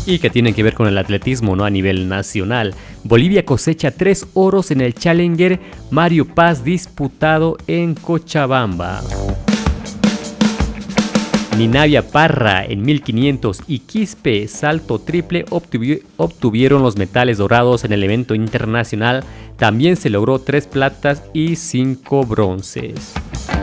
y que tienen que ver con el atletismo, ¿no? A nivel nacional. Bolivia cosecha 3 oros en el Challenger Mario Paz disputado en Cochabamba. Ninavia Parra en 1500 y Quispe salto triple obtuvieron los metales dorados en el evento internacional. También se logró 3 platas y 5 bronces.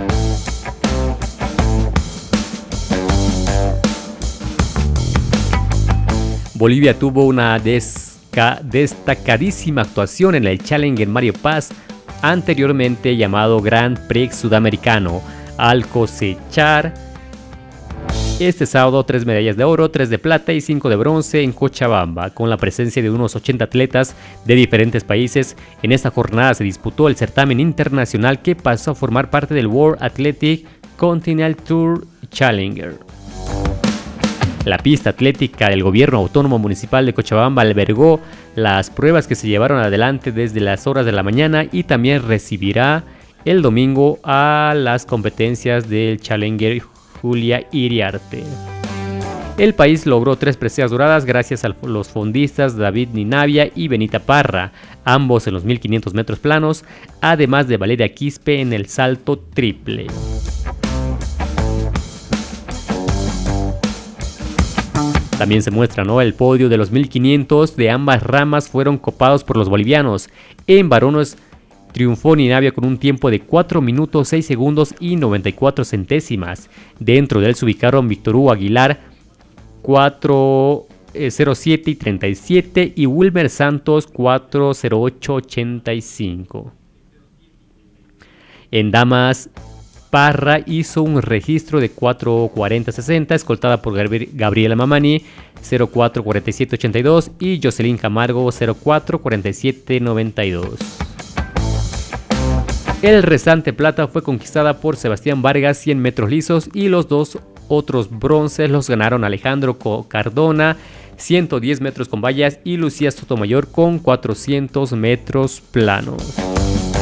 Bolivia tuvo una destacadísima actuación en el Challenger Mario Paz, anteriormente llamado Grand Prix Sudamericano, al cosechar este sábado 3 medallas de oro, 3 de plata y 5 de bronce en Cochabamba, con la presencia de unos 80 atletas de diferentes países. En esta jornada se disputó el certamen internacional que pasó a formar parte del World Athletic Continental Tour Challenger. La pista atlética del Gobierno Autónomo Municipal de Cochabamba albergó las pruebas que se llevaron adelante desde las horas de la mañana y también recibirá el domingo a las competencias del Challenger Julia Iriarte. El país logró 3 preseas doradas gracias a los fondistas David Ninavia y Benita Parra, ambos en los 1500 metros planos, además de Valeria Quispe en el salto triple. También se muestra, ¿no? El podio de los 1500 de ambas ramas fueron copados por los bolivianos. En varones triunfó Ninavia con un tiempo de 4 minutos 6 segundos y 94 centésimas. Dentro de él se ubicaron Víctor Hugo Aguilar 4:07 y 37 y Wilmer Santos 4:08.85. En damas, Parra hizo un registro de 4:40.60, escoltada por Gabriela Mamani 0:4.47.82 y Jocelyn Camargo 0:4.47.92. El restante plata fue conquistada por Sebastián Vargas 100 metros lisos y los 2 otros bronces los ganaron Alejandro Cardona 110 metros con vallas y Lucía Sotomayor con 400 metros planos.